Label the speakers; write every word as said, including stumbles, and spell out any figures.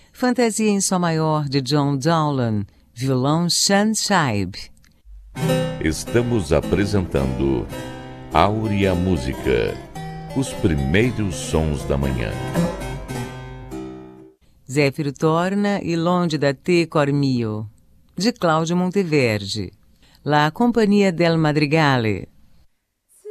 Speaker 1: Fantasia em Sol Maior, de John Dowland, violão Sean Scheib.
Speaker 2: Estamos apresentando Áurea Música, os primeiros sons da manhã.
Speaker 1: Zéfiro torna e longe da te cor mio, de Cláudio Monteverde. La Compagnia del Madrigale,